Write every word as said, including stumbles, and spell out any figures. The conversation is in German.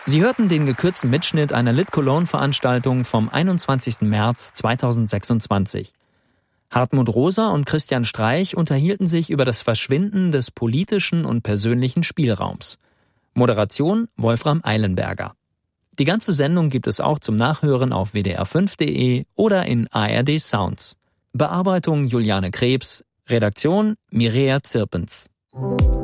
Sie hörten den gekürzten Mitschnitt einer Lit Cologne-Veranstaltung vom einundzwanzigsten März zweitausendsechsundzwanzig. Hartmut Rosa und Christian Streich unterhielten sich über das Verschwinden des politischen und persönlichen Spielraums. Moderation Wolfram Eilenberger. Die ganze Sendung gibt es auch zum Nachhören auf w d r fünf punkt d e oder in A R D Sounds. Bearbeitung Juliane Krebs, Redaktion Mireia Zirpens.